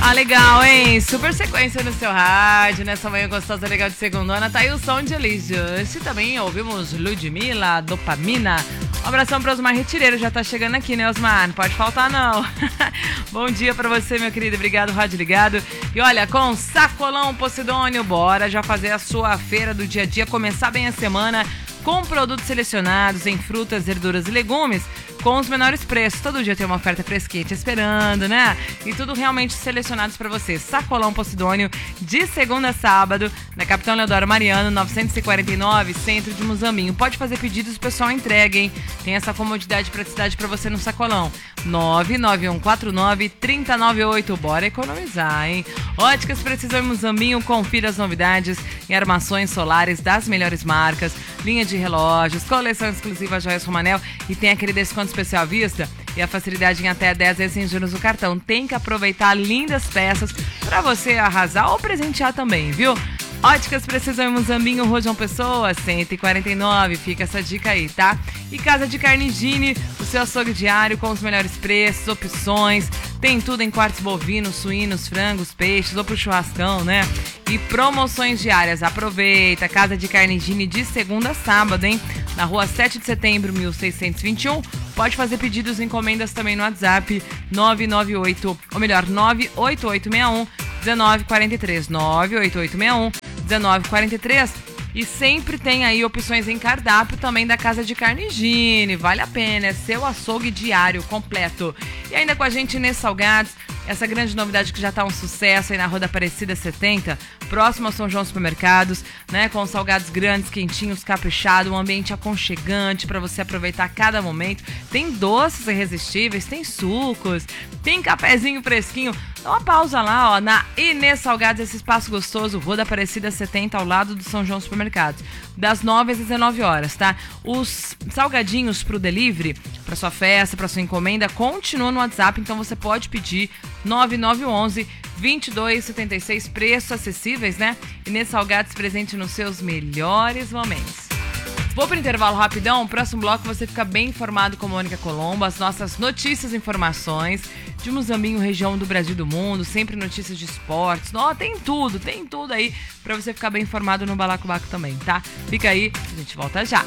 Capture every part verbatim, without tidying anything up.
Ah, legal, hein? Super sequência no seu rádio, nessa manhã gostosa, legal de segundona. Tá aí o som de Elis Just. Também ouvimos Ludmilla, Dopamina. Um abração para Osmar Retireiro, já tá chegando aqui, né, Osmar? Não pode faltar, não. Bom dia pra você, meu querido. Obrigado, Rádio Ligado. E olha, com Sacolão Posidônio, bora já fazer a sua feira do dia a dia, começar bem a semana com produtos selecionados em frutas, verduras e legumes com os menores preços. Todo dia tem uma oferta fresquinha te esperando, né? E tudo realmente selecionados para você. Sacolão Posidônio, de segunda a sábado, na Capitão Leodoro Mariano, novecentos e quarenta e nove, centro de Muzambinho. Pode fazer pedidos, o pessoal entrega, hein? Tem essa comodidade e praticidade para você no Sacolão. nove nove um quatro nove, três zero nove oito. Bora economizar, hein? Óticas Precisão em Muzambinho, confira as novidades em armações solares das melhores marcas, linha de relógios, coleção exclusiva Joias Romanel e tem aquele desconto especial à vista e a facilidade em até dez vezes sem juros no cartão. Tem que aproveitar lindas peças para você arrasar ou presentear também, viu? Óticas Precisão em Muzambinho, Rua João Pessoa, cento e quarenta e nove. Fica essa dica aí, tá? E Casa de Carne Gini, o seu açougue diário com os melhores preços, opções. Tem tudo em cortes bovinos, suínos, frangos, peixes ou pro churrascão, né? E promoções diárias. Aproveita. Casa de Carne Gini de segunda a sábado, hein? Na Rua sete de setembro, mil seiscentos e vinte e um. Pode fazer pedidos e encomendas também no WhatsApp nove nove oito, ou melhor, nove oito oito seis um, um nove quatro três. nove oito oito seis um, um nove quatro três. E sempre tem aí opções em cardápio também da Casa de Carne Gini. Vale a pena, é seu açougue diário completo. E ainda com a gente nesse Salgados, essa grande novidade que já tá um sucesso aí na Rua da Aparecida setenta, próximo ao São João Supermercados, né? Com salgados grandes, quentinhos, caprichado, um ambiente aconchegante para você aproveitar cada momento. Tem doces irresistíveis, tem sucos, tem cafezinho fresquinho. Dá uma pausa lá, ó, na Inês Salgados, esse espaço gostoso, Rua da Aparecida setenta, ao lado do São João Supermercados, das nove às dezenove horas, tá? Os salgadinhos pro delivery, pra sua festa, pra sua encomenda, continuam no WhatsApp, então você pode pedir nove nove um um, dois dois sete seis, preços acessíveis, né? Inês Salgados, presente nos seus melhores momentos. Vou pro intervalo rapidão, próximo bloco você fica bem informado com a Mônica Colombo, as nossas notícias e informações de Muzambinho, região do Brasil e do mundo, sempre notícias de esportes, ó, tem tudo, tem tudo aí pra você ficar bem informado no Balacobaco também, tá? Fica aí, a gente volta já.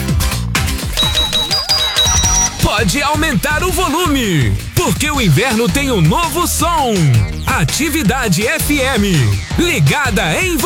Pode aumentar o volume, porque o inverno tem um novo som. Atividade F M, ligada em